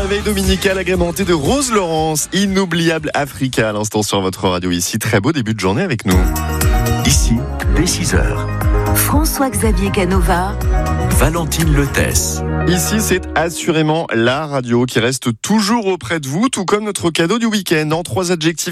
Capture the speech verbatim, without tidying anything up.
réveil dominical agrémenté de Rose Laurence, inoubliable Africa à l'instant sur votre radio ici. Très beau début de journée avec nous. Ici, dès six heures. François-Xavier Canova, Valentine Letesse. Ici, c'est assurément la radio qui reste toujours auprès de vous, tout comme notre cadeau du week-end en trois adjectifs.